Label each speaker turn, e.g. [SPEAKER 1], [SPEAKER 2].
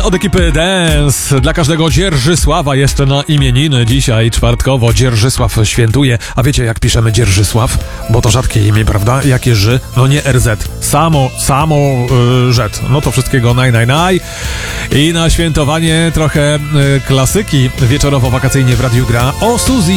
[SPEAKER 1] od ekipy Dance. Dla każdego Dzierżysława jeszcze na imieniny dzisiaj czwartkowo. Dzierżysław świętuje. A wiecie, jak piszemy Dzierżysław? Bo to rzadkie imię, prawda? Jakie ży? No nie RZ. Samo rzet. No to wszystkiego naj. I na świętowanie trochę klasyki wieczorowo-wakacyjnie w radiu gra o Suzy.